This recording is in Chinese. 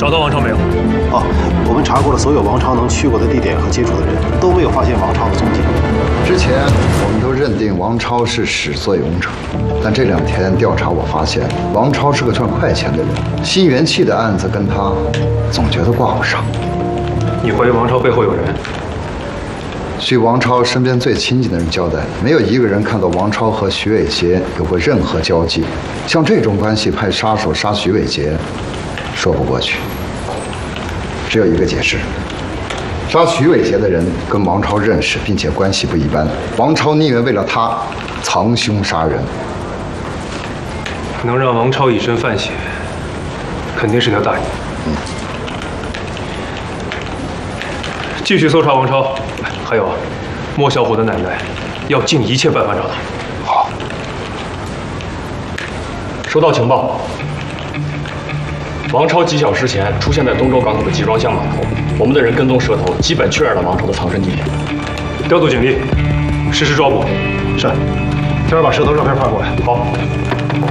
找到王超没有？ 啊，我们查过了所有王超能去过的地点和接触的人，都没有发现王超的踪迹。 之前我们都认定王超是始作俑者，但这2天调查我发现，王超是个赚快钱的人，新元气的案子跟他总觉得挂不上。 你怀疑王超背后有人？ 据王超身边最亲近的人交代，没有一个人看到王超和徐伟杰有过任何交集。像这种关系，派杀手杀徐伟杰，说不过去。只有一个解释：杀徐伟杰的人跟王超认识，并且关系不一般。王超宁愿为了他藏凶杀人。 能让王超以身犯险，肯定是条大鱼。继续搜查王超，还有莫小虎的奶奶，要尽一切办法找到。 好。 收到情报，王超几小时前出现在东洲港口的集装箱码头，我们的人跟踪蛇头，基本确认了王超的藏身地点。 调度警力，实施抓捕。 是。天儿把蛇头照片发过来。 好。